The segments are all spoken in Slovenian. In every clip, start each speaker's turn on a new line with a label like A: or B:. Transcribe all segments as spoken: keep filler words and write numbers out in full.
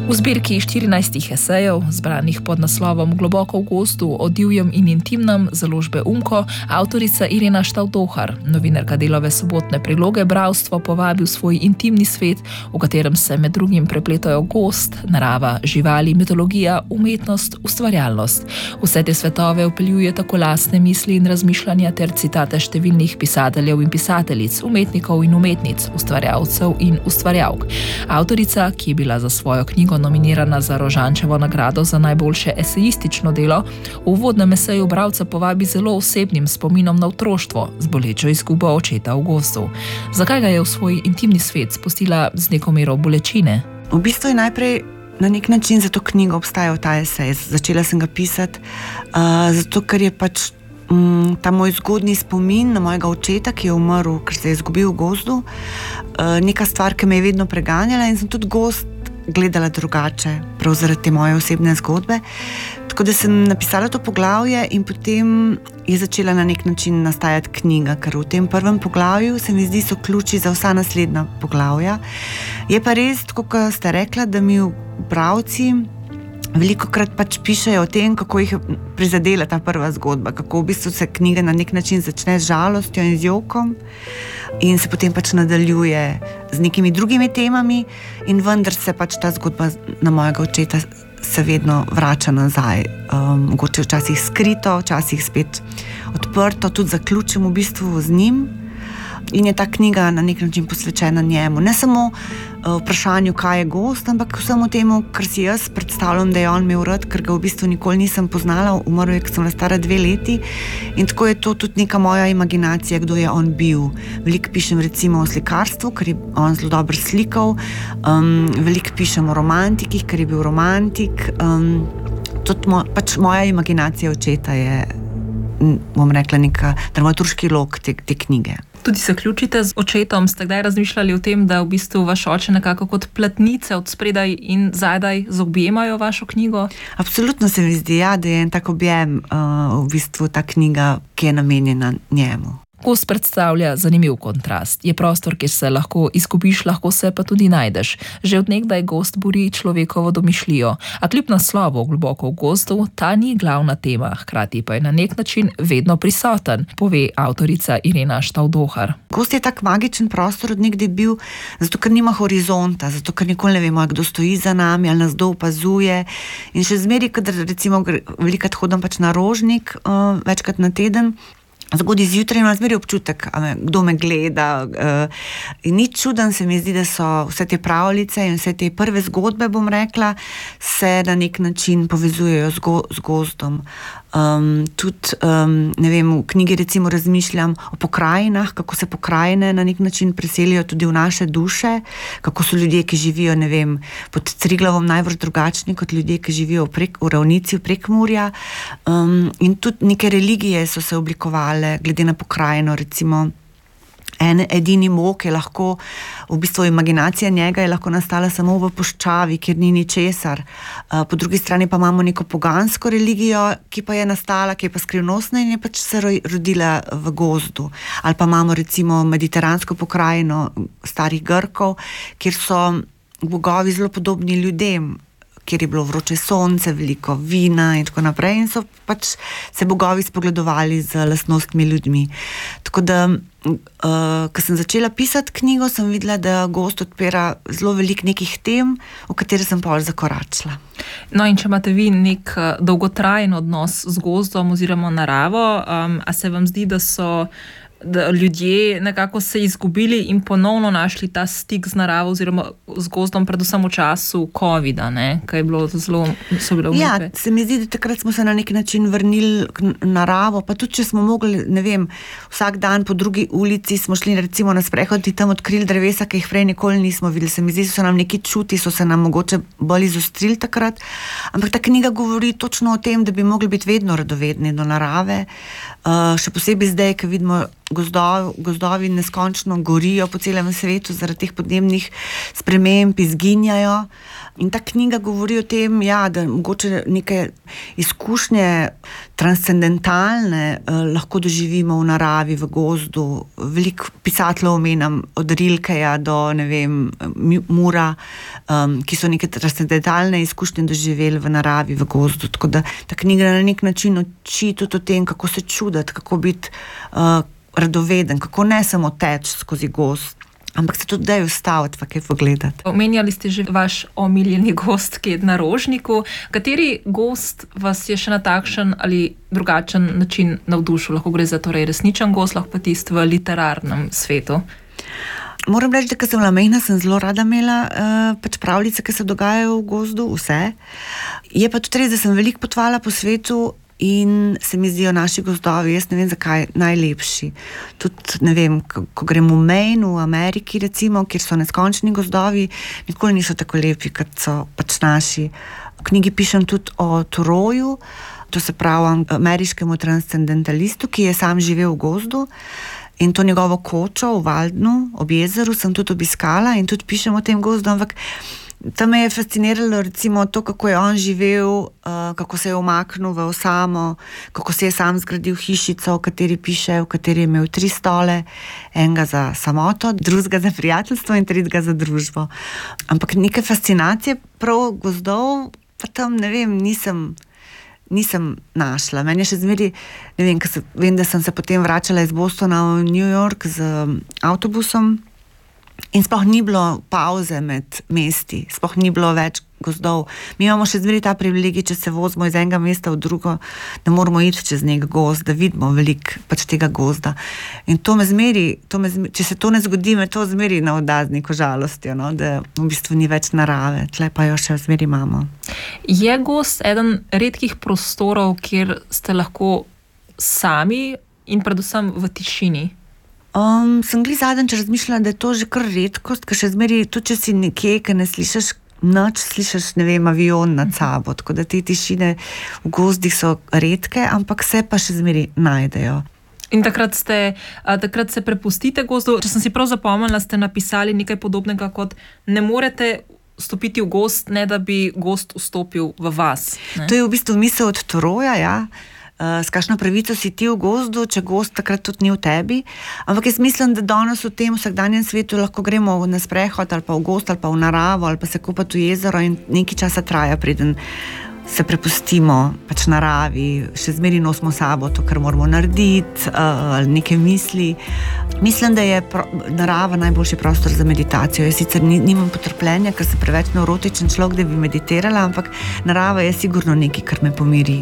A: V zbirki štirinajstih esejev, zbranih pod naslovom Globoko v gozdu o divjem in intimnem založbe Umko, avtorica Irena Štavdohar, novinarka Delove sobotne priloge, bralstvo povabi v svoj intimni svet, v katerem se med drugim prepletajo gozd, narava, živali, mitologija, umetnost, ustvarjalnost. Vse te svetove vpeljuje tako lastne misli in razmišljanja ter citate številnih pisateljev in pisateljic, umetnikov in umetnic, ustvarjalcev in ustvarjalk. Avtorica, ki je bila za svojo knjigo nominirana za Rožančevo nagrado za najboljše esejistično delo, v uvodnem eseju bralca povabi zelo osebnim spominom na otroštvo z bolečo izgubo očeta v gozdu. Zakaj ga je v svoj intimni svet spustila z neko mero bolečine?
B: V bistvu je najprej na nek način za to knjigo obstajal ta esej. Začela sem ga pisati, uh, zato ker je pač um, ta moj zgodnji spomin na mojega očeta, ki je umrl, ker se je izgubil v gozdu, uh, neka stvar, ki me je vedno preganjala in sem tudi gozd gledala drugače, prav zaradi te moje osebne zgodbe. Tako da sem napisala to poglavje in potem je začela na nek način nastajati knjiga, ker v tem prvem poglavju se mi zdi so ključi za vsa naslednja poglavja. Je pa res, tako kot ste rekla, da mi bralci velikokrat pač pišejo o tem, kako jih je prizadela ta prva zgodba, kako v bistvu se knjiga na nek način začne z žalostjo in z jokom in se potem pač nadaljuje z nekimi drugimi temami in vendar se pač ta zgodba na mojega očeta se vedno vrača nazaj. Um, mogoče včasih skrito, včasih spet odprto, tudi zaključim v bistvu z njim. In je ta knjiga na nek način posvečena njemu. Ne samo uh, vprašanju, kaj je gozd, ampak vsemu temu, kar si jaz predstavljam, da je on imel rad, ker ga v bistvu nikoli nisem poznala, umrl je, ko sem bila stara dve leti. In tako je to tudi neka moja imaginacija, kdo je on bil. Veliko pišem recimo o slikarstvu, ker je on zelo dobro slikal. Um, veliko pišem o romantikih, ker je bil romantik. Um, tudi mo, pač moja imaginacija očeta je, bom rekla, neka dramaturški lok te, te knjige.
A: Tudi se ključite z očetom, ste kdaj razmišljali o tem, da v bistvu vaš oče nekako kot platnice od spredaj in zadaj zaobjemajo vašo knjigo?
B: Absolutno se mi zdi, ja, da je en tak objem uh, v bistvu ta knjiga, ki je namenjena njemu.
A: Gozd predstavlja zanimiv kontrast. Je prostor, kjer se lahko izgubiš, lahko se pa tudi najdeš. Že od nekdaj gozd buri človekovo domišljijo, a kljub naslovu Globoko v gozdu, ta ni glavna tema, hkrati pa je na nek način vedno prisoten, pove avtorica Irena Štavdohar.
B: Gozd je tak magičen prostor od nekdaj bil, zato ker nima horizonta, zato ker nikoli ne vemo, kdo stoji za nami ali nas kdo opazuje. In še zmeri, kadar recimo velikrat hodim pač na Rožnik, uh, večkrat na teden, zgodaj zjutraj imam zmeri občutek, kdo me gleda. In ni čuden, se mi zdi, da so vse te pravljice in vse te prve zgodbe, bom rekla, se na nek način povezujejo z, go, z gozdom. Um, tudi, um, ne vem, v knjigi recimo razmišljam o pokrajinah, kako se pokrajine na nek način preselijo tudi v naše duše, kako so ljudje, ki živijo, ne vem, pod Triglavom najbrž drugačni kot ljudje, ki živijo v, prek, v ravnici v Prekmurja. Um, in tudi neke religije so se oblikovale glede na pokrajino, recimo en edini mok je lahko, v bistvu imaginacija njega je lahko nastala samo v puščavi, kjer ni ničesar. Uh, po drugi strani pa imamo neko pogansko religijo, ki pa je nastala, ki je pa skrivnostna in je pač se rodila v gozdu. Ali pa imamo recimo mediteransko pokrajino starih Grkov, kjer so bogovi zelo podobni ljudem, kjer je bilo vroče sonce, veliko vina in tako naprej in so pač se bogovi spogledovali z lastnostmi ljudmi. Tako da, uh, ko sem začela pisati knjigo, sem videla, da gozd odpira zelo veliko nekih tem, v katere sem pol zakoračila.
A: No in če imate vi nek dolgotrajen odnos z gozdom oziroma naravo, um, a se vam zdi, da so da ljudje nekako se izgubili in ponovno našli ta stik z naravo oziroma z gozdom, predvsem v času covida, ne? Kaj je bilo zelo, so bile
B: Ja,
A: vnuke.
B: se mi zdi, da takrat smo se na nek način vrnili k naravo, pa tudi, če smo mogli, ne vem, vsak dan po drugi ulici smo šli recimo na sprehod in tam odkrili drevesa, ki jih prej nikoli nismo videli. Se mi zdi, so nam neki čuti, so se nam mogoče bolj izostrili takrat, ampak ta knjiga govori točno o tem, da bi mogli biti vedno radovedni do narave, uh, še posebej zdaj, ko vidimo gozdovi, gozdovi neskončno gorijo po celem svetu zaradi teh podnebnih sprememb, izginjajo. In ta knjiga govori o tem, ja, da mogoče neke izkušnje transcendentalne eh, lahko doživimo v naravi, v gozdu. Veliko pisateljev omenjam, od Rilkeja do, ne vem, Mura, um, ki so neke transcendentalne izkušnje doživeli v naravi, v gozdu. Tako da ta knjiga na nek način uči tudi o tem, kako se čuditi, kako biti uh, radoveden, kako ne samo teč skozi gozd, ampak se tudi daj ustaviti, pa kaj pogledati.
A: Omenjali ste že vaš omiljeni gozd, ki je na Rožniku. Kateri gozd vas je še na takšen ali drugačen način navdušil? Lahko gre za torej resničen gozd, lahko pa tisti v literarnem svetu.
B: Moram reči, da ko sem bila majhna, sem zelo rada imela uh, pač pravljice, ki se dogajajo v gozdu, vse. Je pa tudi res, da sem veliko potovala po svetu in se mi zdijo naši gozdovi, jaz ne vem zakaj, najlepši. Tudi, ne vem, ko, ko grem v Maine, v Ameriki recimo, kjer so neskončni gozdovi, nikoli niso tako lepi, kot so pač naši. V knjigi pišem tudi o Thoreauju, to se pravi ameriškemu transcendentalistu, ki je sam živel v gozdu. In to njegovo kočo v Waldnu, ob jezeru, sem tudi obiskala in tudi pišem o tem gozdu, ampak tam me je fasciniralo recimo to, kako je on živel, uh, kako se je umaknil v osamo, kako se je sam zgradil hišico, v kateri piše, v kateri je imel tri stole, enega za samoto, drugega za prijateljstvo in tretjega za družbo. Ampak neke fascinacije prav gozdov, pa tam, ne vem, nisem... nisem našla. Meni je še zmeri, ne vem, se, vem, da sem se potem vračala iz Bostona v New York z avtobusom in sploh ni bilo pauze med mesti, sploh ni bilo več gozdov. Mi imamo še zmeri ta privilegij, če se vozimo iz enega mesta v drugo, da moramo iti čez nek gozd, da vidimo veliko pač tega gozda. In to me zmeri, to me zmeri, če se to ne zgodi, me to zmeri navda z neko žalostjo, no? Da v bistvu ni več narave, tle pa jo še zmeri imamo.
A: Je gozd eden redkih prostorov, kjer ste lahko sami in predvsem v tišini?
B: Um, sem gli zadnjič razmišljala, da je to že kar redkost, ker še zmeri, tudi če si nekje, ker ne slišiš noč, slišiš, ne vem, avion nad sabo, tako da te tišine v gozdih so redke, ampak se pa še zmeri najdejo.
A: In takrat ste, a, takrat se prepustite gozdu. Če sem si prav zapomnila, ste napisali nekaj podobnega kot ne morete stopiti v gozd, ne da bi gozd vstopil v vas. Ne?
B: To je v bistvu misel od Thoreauja, ja. Uh, s kakšno pravico si ti v gozdu, če gozd takrat tudi ni v tebi. Ampak jaz mislim, da danes v tem vsakdanjem svetu lahko gremo na sprehod ali pa v gozd ali pa v naravo ali pa se kopati v jezero in nekaj časa traja, preden se prepustimo pač naravi, še zmeri nosimo sabo to, kar moramo narediti, uh, neke misli. Mislim, da je pro, narava najboljši prostor za meditacijo. Jaz sicer ni, nimam potrpljenja, ker sem preveč neurotičen človek, da bi meditirala, ampak narava je sigurno nekaj, kar me pomiri.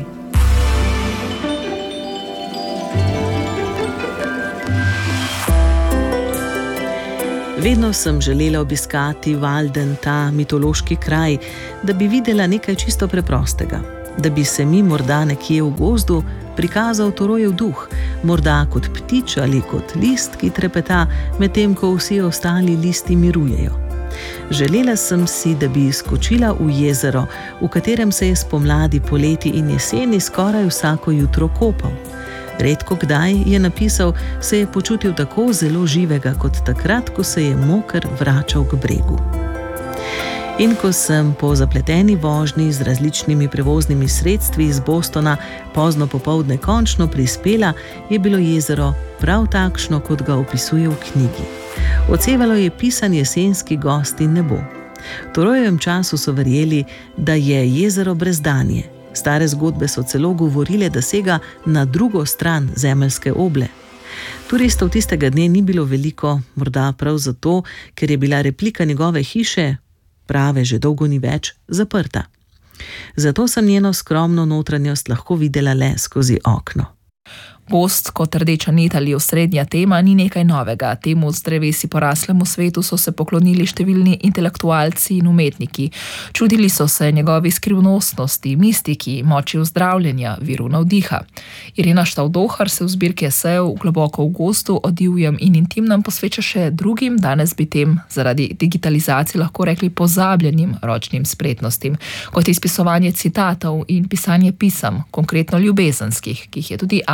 C: Vedno sem želela obiskati Walden, ta mitološki kraj, da bi videla nekaj čisto preprostega, da bi se mi morda nekje v gozdu prikazal Thoreaujev duh, morda kot ptič ali kot list, ki trepeta, medtem ko vsi ostali listi mirujejo. Želela sem si, da bi skočila v jezero, v katerem se je spomladi, poleti in jeseni skoraj vsako jutro kopal. Redko kdaj, je napisal, se je počutil tako zelo živega kot takrat, ko se je moker vračal k bregu. In ko sem po zapleteni vožnji z različnimi prevoznimi sredstvi iz Bostona pozno popoldne končno prispela, je bilo jezero prav takšno, kot ga opisuje v knjigi. Odsevalo je pisan jesenski gost in nebo. V Thoreaujevem času so verjeli, da je jezero brezdanje. Stare zgodbe so celo govorile, da sega na drugo stran zemeljske oble. Turistov tistega dne ni bilo veliko, morda prav zato, ker je bila replika njegove hiše, prave že dolgo ni več, zaprta. Zato sem njeno skromno notranjost lahko videla le skozi okno.
A: Gozd kot rdeča nit ali osrednja tema ni nekaj novega. Temu z drevesi poraslemu svetu so se poklonili številni intelektualci in umetniki. Čudili so se njegovi skrivnostnosti, mistiki, moči ozdravljenja, viru navdiha. Irena Štavdohar se v zbirki esejev Globoko v gozdu o divjem in intimnem posveča še drugim, danes bi tem zaradi digitalizacije lahko rekli pozabljenim ročnim spretnostim, kot je izpisovanje citatov in pisanje pisem, konkretno ljubezenskih, ki jih je tudi avtorica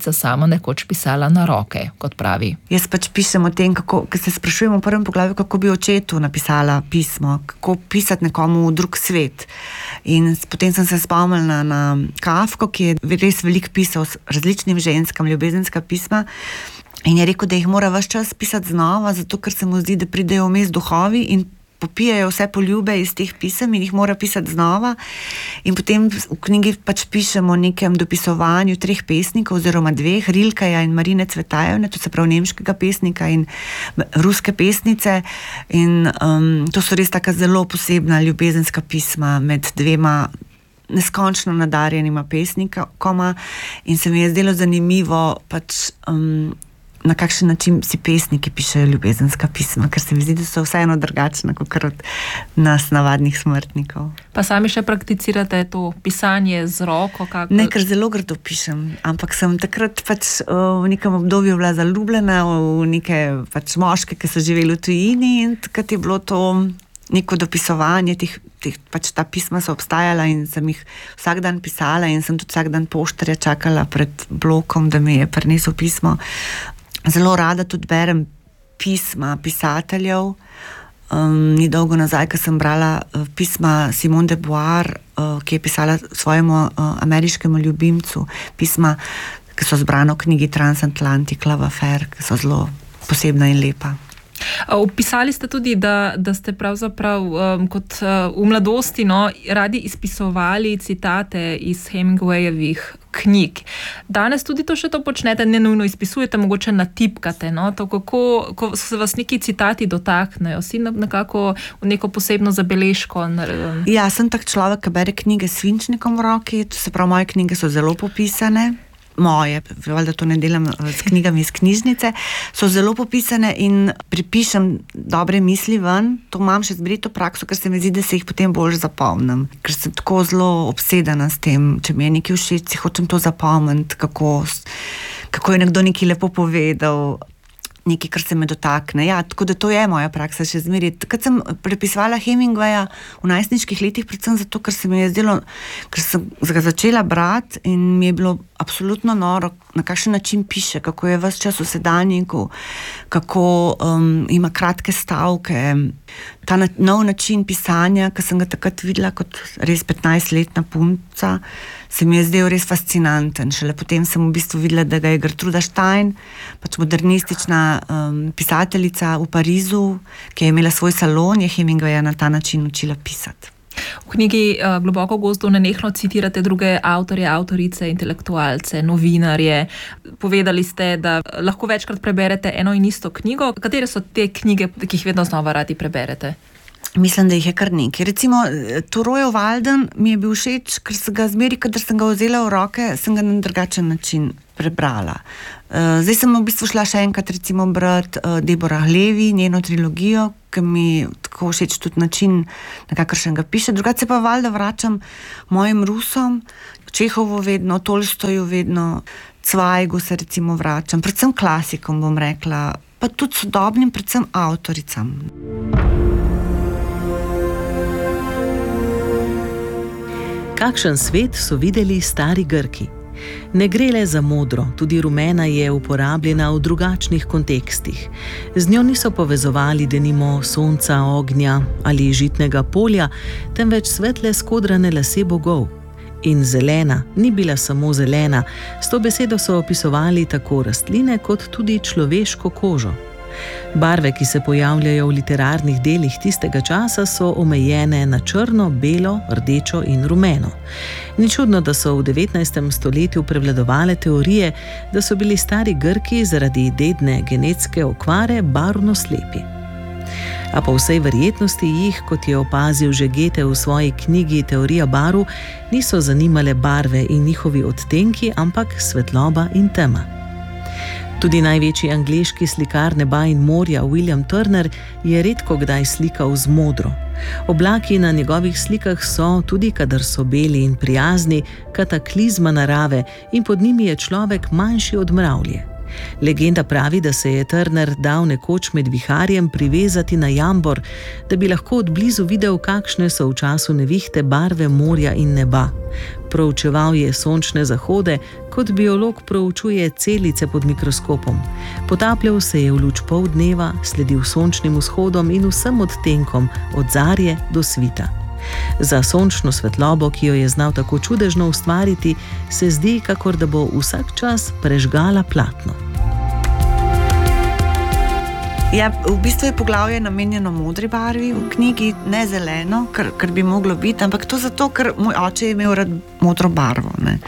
A: avtorica sama nekoč pisala na roke, kot pravi.
B: Jaz pač pišem o tem, kako, ko se sprašujem v prvem poglavju, kako bi očetu napisala pismo, kako pisati nekomu v drug svet. In potem sem se spomnila na Kafko, ki je res veliko pisal s različnim ženskam, ljubezenska pisma. In je rekel, da jih mora ves čas pisati znova, zato ker se mu zdi, da pridejo vmes duhovi in popijajo vse poljube iz teh pisem in jih mora pisati znova. In potem v knjigi pač pišemo o nekem dopisovanju treh pesnikov oziroma dveh, Rilkeja in Marine Cvetajevne, to se pravi nemškega pesnika in ruske pesnice. In um, to so res taka zelo posebna ljubezenska pisma med dvema neskončno nadarjenima pesnikoma in se mi je zdelo zanimivo pač um, na kakšen način si pesniki pišejo ljubezenska pisma, ker se mi zdi, da so vseeno drugačna kot od nas navadnih smrtnikov.
A: Pa sami še prakticirate to pisanje z roko? Kako?
B: Ne, ker zelo grdo pišem, ampak sem takrat pač v nekem obdobju bila zaljubljena v neke pač moške, ki so živeli v tujini in takrat je bilo to neko dopisovanje, teh, teh, pač ta pisma so obstajala in sem jih vsak dan pisala in sem tudi vsak dan poštarja čakala pred blokom, da mi je prinesel pismo. Zelo rada tudi berem pisma pisateljev. Um, ni dolgo nazaj, ko sem brala uh, pisma Simone de Beauvoir, uh, ki je pisala svojemu uh, ameriškemu ljubimcu. Pisma, ki so zbrana v knjigi Transatlantic Love Affair, ki so zelo posebna in lepa.
A: Opisali ste tudi, da, da ste pravzaprav um, kot uh, v mladosti no, radi izpisovali citate iz Hemingwayjevih knjig. Danes tudi to še to počnete, ne nujno izpisujete, mogoče natipkate, no? To, kako, ko se vas neki citati dotaknejo, si nekako v neko posebno zabeležko.
B: Ja, sem tak človek, ki bere knjige s svinčnikom v roki, to se pravi, moje knjige so zelo popisane. Moje, valjda to ne delam s knjigami iz knjižnice, so zelo popisane in pripišem dobre misli ven. To imam še zbreto prakso, ker se mi zdi, da se jih potem bolj zapomnim. Ker sem tako zelo obsedena s tem, če mi je nekaj všeč, si hočem to zapomniti, kako, kako je nekdo nekaj lepo povedal, nekaj, kar se me dotakne. Ja, tako da to je moja praksa še zmeraj. Takrat sem prepisovala Hemingwaya v najstniških letih, predvsem zato, ker se mi je zdelo, ker sem ga začela brati in mi je bilo absolutno noro, na kakšen način piše, kako je ves čas v sedanjiku, kako um, ima kratke stavke. Ta na, nov način pisanja, ki sem ga takrat videla kot res petnajstletna punca, se mi je zdel res fascinanten. Šele potem sem v bistvu videla, da ga je Gertruda Stein, pač modernistična um, pisateljica v Parizu, ki je imela svoj salon, je Hemingwaya na ta način učila pisati.
A: V knjigi uh, Globoko v gozdu nenehno citirate druge avtorje, avtorice, intelektualce, novinarje. Povedali ste, da lahko večkrat preberete eno in isto knjigo. Katere so te knjige, ki jih vedno znova radi preberete?
B: Mislim, da jih je kar nekaj. Recimo, Thoreaujev Walden mi je bil všeč, ker sem ga zmeri, kadar sem ga vzela v roke, sem ga na drugačen način prebrala. Uh, zdaj sem v bistvu šla še enkrat recimo brati uh, Deborah Levi, njeno trilogijo, ki mi tako všeč tudi način, na kakršen ga piše. Drugače se pa valjda vračam mojim Rusom, Čehovu vedno, Tolstoju vedno, Cvajgu se recimo vračam, predvsem klasikom bom rekla, pa tudi sodobnim, predvsem avtoricam.
C: Kakšen svet so videli stari Grki? Ne gre le za modro, tudi rumena je uporabljena v drugačnih kontekstih. Z njo niso povezovali denimo sonca, ognja ali žitnega polja, temveč svetle skodrane lase bogov. In zelena ni bila samo zelena, s to besedo so opisovali tako rastline kot tudi človeško kožo. Barve, ki se pojavljajo v literarnih delih tistega časa, so omejene na črno, belo, rdečo in rumeno. Ni čudno, da so v devetnajstem stoletju prevladovale teorije, da so bili stari Grki zaradi dedne genetske okvare barvno slepi. A po vsej verjetnosti jih, kot je opazil že Goethe v svoji knjigi Teorija barv, niso zanimale barve in njihovi odtenki, ampak svetloba in tema. Tudi največji angleški slikar neba in morja William Turner je redko kdaj slikal z modro. Oblaki na njegovih slikah so, tudi kadar so beli in prijazni, kataklizma narave in pod njimi je človek manjši od mravlje. Legenda pravi, da se je Turner dal nekoč med viharjem privezati na jambor, da bi lahko od blizu videl, kakšne so v času nevihte barve morja in neba. Proučeval je sončne zahode, kot biolog proučuje celice pod mikroskopom. Potapljal se je v luč poldneva, sledil sončnim vzhodom in vsem odtenkom, od zarje do svita. Za sončno svetlobo, ki jo je znal tako čudežno ustvariti, se zdi, kakor da bo vsak čas prežgala platno.
B: Ja, v bistvu je poglavje namenjeno modri barvi v knjigi, ne zeleno, kar, kar bi moglo biti, ampak to zato, ker moj oče je imel rad modro barvo. Ne.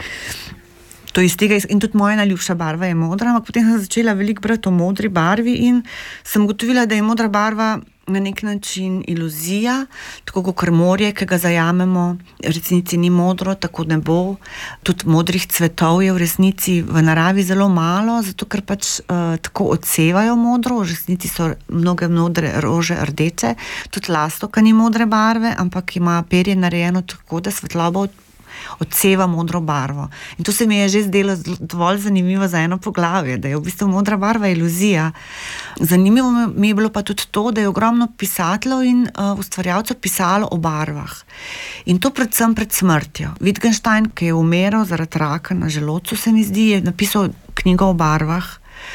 B: To iz tega, in tudi moja najljubša barva je modra, ampak potem sem začela veliko brati o modri barvi in sem ugotovila, da je modra barva na nek način iluzija, tako kot morje, ki ga zajamemo, v resnici ni modro, tako ne bo. Tudi modrih cvetov je v resnici v naravi zelo malo, zato ker pač uh, tako odsevajo modro, v resnici so mnoge modre rože rdeče, tudi lastovka ni modre barve, ampak ima perje narejeno tako, da svetloba odseva modro barvo. In to se mi je že zdelo dovolj zanimivo za eno poglavje, da je v bistvu modra barva iluzija. Zanimivo mi je bilo pa tudi to, da je ogromno pisateljev in uh, ustvarjalcev pisalo o barvah. In to predvsem pred smrtjo. Wittgenstein, ki je umiral zaradi raka na želodcu, se mi zdi, je napisal knjigo o barvah.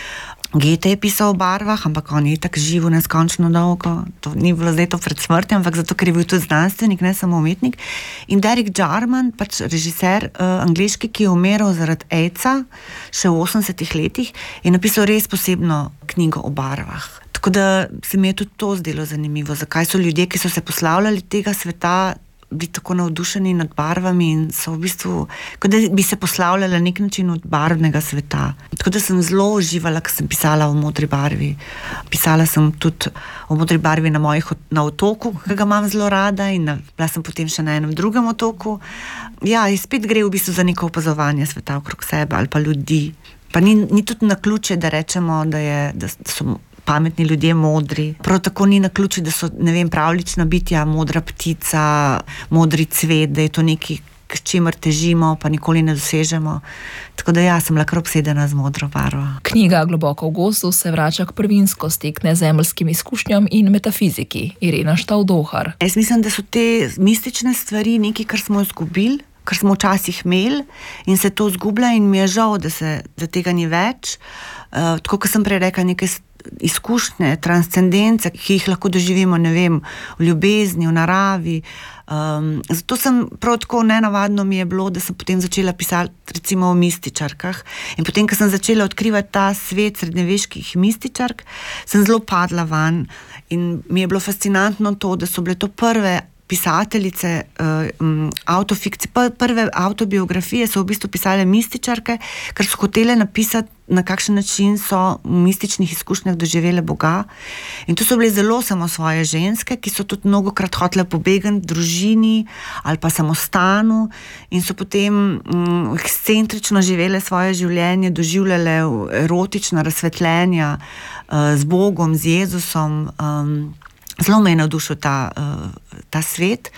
B: Goethe je pisal o barvah, ampak on je tako živo neskončno dolgo. To ni bilo zdaj to pred smrtjo, ampak zato, ker je bil tudi znanstvenik, ne samo umetnik. In Derek Jarman, pač režiser uh, angleški, ki je umiral zaradi AIDS-a še v osemdesetih letih, je napisal res posebno knjigo o barvah. Tako da se mi je tudi to zdelo zanimivo, zakaj so ljudje, ki so se poslavljali tega sveta, bili tako navdušeni nad barvami in so v bistvu, kot da bi se poslavljali na nek način od barvnega sveta. Tako da sem zelo uživala, ko sem pisala o modri barvi. Pisala sem tudi o modri barvi na mojih na otoku, ki ga imam zelo rada, in na, bila sem potem še na enem drugem otoku. Ja, in spet gre v bistvu za neko opazovanje sveta okrog sebe ali pa ljudi. Pa ni, ni tudi naključje, da rečemo, da, je, da so pametni ljudje modri. Prav tako ni naključje, da so, ne vem, pravlična bitja, modra ptica, modri cvet, da je to nekaj, k čemer težimo, pa nikoli ne dosežemo. Tako da ja, sem lahko obsedena z modro barvo.
A: Knjiga Globoko v gozdu se vrača k prvinskosti, k nezemeljskim izkušnjam in metafiziki. Irena Štavdohar.
B: Jaz mislim, da so te mistične stvari nekaj, kar smo izgubili, kar smo včasih imeli in se to izgublja in mi je žal, da, se, da tega ni več. Uh, tako, kot sem prej rekla, nekaj izkušnje, transcendence, ki jih lahko doživimo, ne vem, v ljubezni, v naravi. Um, zato sem prav tako nenavadno mi je bilo, da sem potem začela pisati recimo o mističarkah. In potem, ko sem začela odkrivati ta svet srednjeveških mističark, sem zelo padla van in mi je bilo fascinantno to, da so bile to prve pisateljice, um, autofikcije, prve avtobiografije so v bistvu pisale mističarke, ker so hotele napisati, na kakšen način so v mističnih izkušnjah doživele Boga. In to so bile zelo samosvoje ženske, ki so tudi mnogokrat hotele pobegati družini ali pa samostanu in so potem um, ekscentrično živele svoje življenje, doživljale erotična razsvetljenja uh, z Bogom, z Jezusom. Um, Zelo me je navdušil ta, uh, ta svet.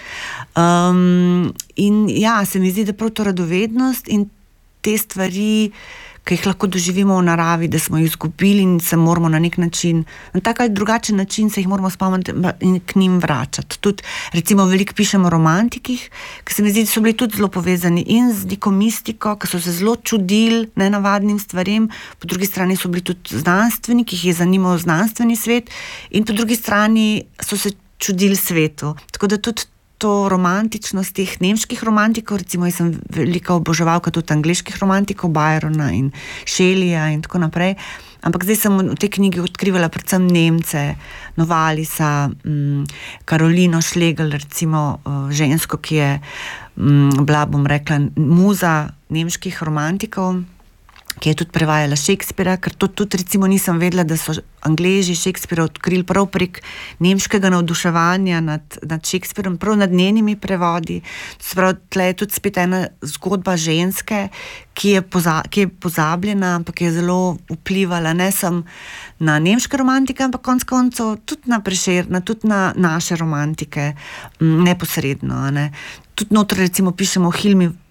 B: Um, in ja, se mi zdi, da prav to radovednost in te stvari, ki jih lahko doživimo v naravi, da smo jih izgubili in se moramo na nek način, na tak ali drugačen način se jih moramo spomniti in k njim vračati. Tudi, recimo, veliko pišemo o romantikih, ki se mi zdi, da so bili tudi zelo povezani in z neko mistiko, ki so se zelo čudili nenavadnim stvarem, po drugi strani so bili tudi znanstveniki, ki jih je zanimal znanstveni svet, in po drugi strani so se čudili svetu. Tako da tudi to romantičnost teh nemških romantikov, recimo jaz sem velika oboževalka tudi angleških romantikov, Byrona in Shelleyja in tako naprej, ampak zdaj sem v tej knjigi odkrivala predvsem Nemce, Novalisa, um, Karolino Schlegel, recimo uh, žensko, ki je um, bila, bom rekla, muza nemških romantikov, ki je tudi prevajala Shakespearea, ker to tudi recimo nisem vedela, da so Angleži Shakespearea odkrili prav prek nemškega navduševanja nad, nad Shakespearom, prav nad njenimi prevodi. Sprav, tle je tudi spet ena zgodba ženske, ki je, poza, ki je pozabljena, ampak je zelo vplivala ne samo na nemške romantike, ampak konec koncev tudi na Prešerna, tudi na naše romantike, neposredno. Ne. Tudi notri recimo pišemo o Hilmi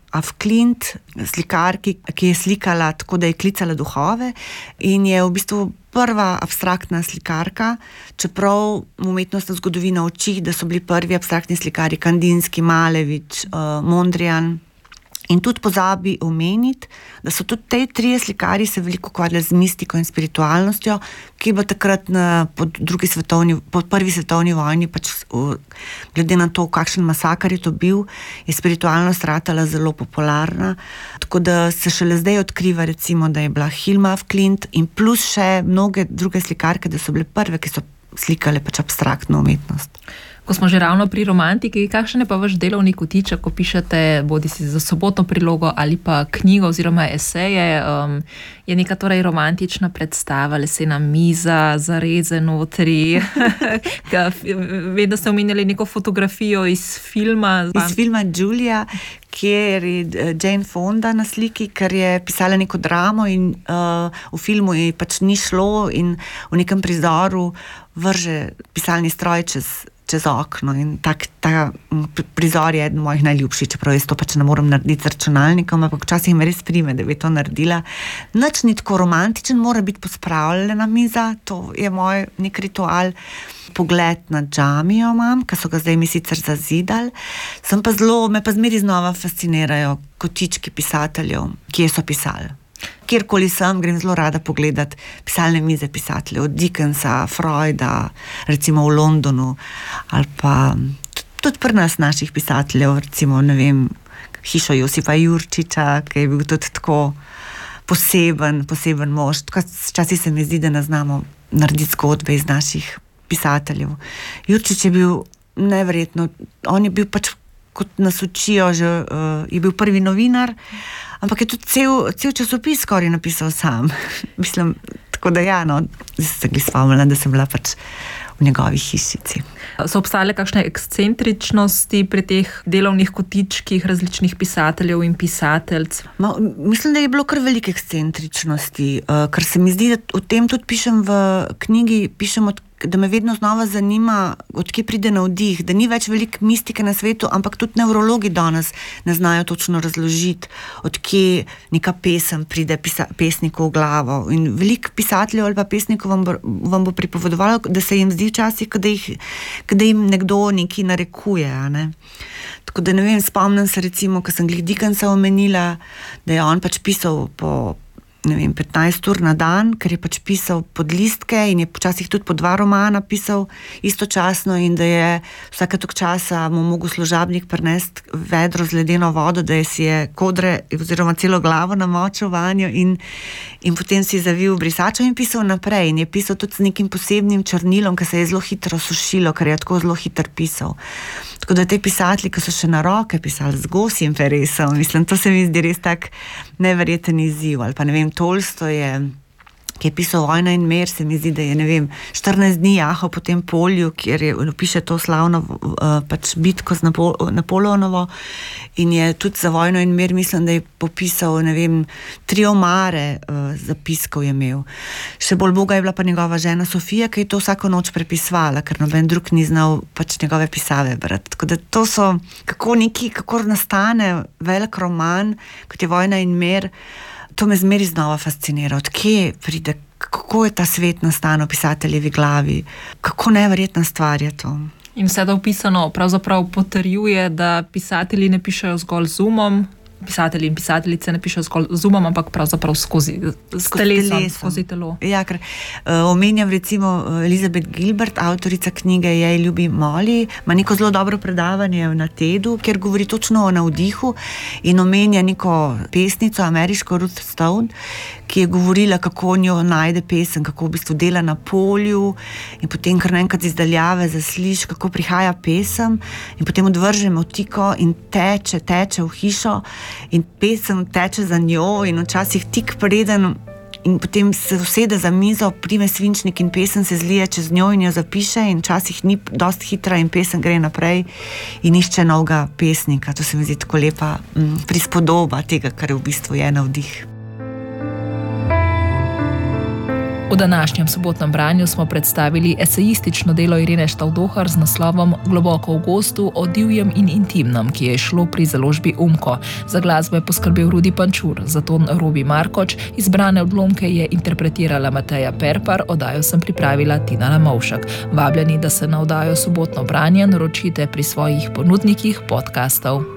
B: Af Klint, slikarki, ki je slikala tako, da je klicala duhove in je v bistvu prva abstraktna slikarka, čeprav umetnostna zgodovina uči, da so bili prvi abstraktni slikari Kandinsky, Malevič, uh, Mondrian. In tudi pozabi omeniti, da so tudi te trije slikari se veliko ukvarjali z mistiko in spiritualnostjo, ki bo takrat na, po, drugi svetovni, po prvi svetovni vojni, pač, uh, glede na to, kakšen masakar je to bil, je spiritualnost ratala zelo popularna. Tako da se šele zdaj odkriva, recimo, da je bila Hilma af Klint in plus še mnoge druge slikarke, da so bile prve, ki so slikale pač abstraktno umetnost.
A: Ko smo že ravno pri romantiki, kakšen je pa vaš delovni kotiček, ko pišete bodi si za sobotno prilogo ali pa knjigo oziroma eseje? Um, je neka torej romantična predstava, lesena miza, zareze notri. Vem, da ste omenjali neko fotografijo iz filma.
B: Iz filma Julia, kjer je Jane Fonda na sliki, ker je pisala neko dramo in uh, v filmu je pač ni šlo in v nekem prizoru vrže pisalni stroj čez čez okno in tak, ta prizor je eden mojih najljubših, čeprav jaz to pač ne moram narediti z računalnikom, ampak včasih me res prime, da bi to naredila. Nič ni tako romantičen, mora biti pospravljena miza, to je moj nek ritual. Pogled na džamijo imam, ki so ga zdaj mi sicer zazidali, sem pa zelo, me pa zmeri znova fascinirajo kotički pisateljev, kje so pisali. Kjerkoli sem, grem zelo rada pogledat pisalne mize pisateljev, od Dickensa, Freuda, recimo v Londonu, ali pa tudi pri nas naših pisateljev, recimo, ne vem, hišo Josipa Jurčiča, ki je bil tudi tako poseben, poseben mož. Včasih se mi zdi, da ne znamo narediti zgodbe iz naših pisateljev. Jurčič je bil neverjetno, on je bil pač, kot nas učijo, že, uh, je bil prvi novinar, ampak je tudi cel, cel časopis skoraj napisal sam. Mislim, tako da ja, no, zdaj se gli spomnila, da sem bila pač v njegovi hišici.
A: So obstale kakšne ekscentričnosti pri teh delovnih kotičkih različnih pisateljev in pisateljc?
B: Ma, mislim, da je bilo kar veliko ekscentričnosti, uh, ker se mi zdi, da o tem tudi pišem v knjigi, pišem od da me vedno znova zanima, odkje pride navdih, da ni več veliko mistike na svetu, ampak tudi nevrologi danes ne znajo točno razložiti, odkje neka pesem pride pisa, pesniku v glavo. In veliko pisateljev ali pa pesnikov vam bo, vam bo pripovedovalo, da se jim zdi včasih, da, jih, da jim nekdo nekaj narekuje. Ne? Tako da ne vem, spomnim se recimo, ko sem glih Dickensa omenila, da je on pač pisal po ne vem, petnajst ur na dan, ker je pač pisal pod listke in je počasih tudi po dva romana pisal istočasno in da je vsake tok časa mu mogel služabnik prinesti vedro z ledeno vodo, da je si je kodre oziroma celo glavo namočil vanjo in, in potem si zavil brisačo in pisal naprej in je pisal tudi z nekim posebnim črnilom, ki se je zelo hitro sušilo, ker je tako zelo hitro pisal. Tako da te pisatelji, ki so še na roke pisali z gosjim peresom, mislim, to se mi zdi res tak neverjeten izziv. Ali pa ne vem, Tolstoj je, ki je pisal Vojna in mir, se mi zdi, da je, ne vem, štirinajst dni jahal po tem polju, kjer je, piše to slavno uh, pač bitko z Napo- Napoleonovo in je tudi za Vojno in mir, mislim, da je popisal, ne vem, tri omare uh, zapiskov je imel. Še bolj boga je bila pa njegova žena Sofija, ki je to vsako noč prepisvala, ker noben drug ni znal pač njegove pisave brati. Tako da to so, kako neki, kako nastane velik roman, kot je Vojna in mir, to me zmeri znova fascinira. Odkje pride, kako je ta svet nastal v pisateljevi glavi, kako neverjetna stvar je to.
A: In vse to opisano pravzaprav potrjuje, da pisatelji ne pišejo zgolj z umom, pisatelji in pisateljice ne pišejo zgolj z umom, ampak pravzaprav skozi, skozi telesom, skozi telo.
B: Ja, ker uh, omenjam recimo Elizabeth Gilbert, avtorica knjige Jej ljubi Molly, ima neko zelo dobro predavanje na TEDu, kjer govori točno o navdihu in omenja neko pesnico, ameriško Ruth Stone, ki je govorila, kako njo najde pesem, kako v bistvu dela na polju in potem kar naenkrat iz daljave zasliš, kako prihaja pesem in potem odvrže motiko in teče, teče v hišo in pesem teče za njo in včasih tik preden in potem se usede za mizo, prime svinčnik in pesem se zlije čez njo in jo zapiše in včasih ni dosti hitra in pesem gre naprej in išče novega pesnika. To se mi zdi tako lepa m, prispodoba tega, kar v bistvu je navdih.
A: V današnjem sobotnem branju smo predstavili esejistično delo Irene Štavdohar z naslovom Globoko v gozdu o divjem in intimnem, ki je šlo pri založbi Umko. Za glasbo je poskrbel Rudi Pančur, za ton Robi Markoč, izbrane odlomke je interpretirala Mateja Perpar, oddajo sem pripravila Tina Lamovšek. Vabljeni, da se na oddajo Sobotno branje naročite pri svojih ponudnikih podcastov.